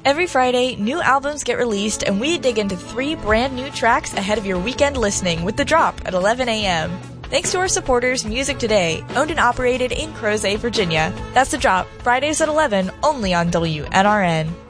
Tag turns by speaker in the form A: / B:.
A: Every Friday, new albums get released and we dig into 3 brand new tracks ahead of your weekend listening with The Drop at 11 a.m. Thanks to our supporters, Music Today, owned and operated in Crozet, Virginia. That's The Drop, Fridays at 11, only on WNRN.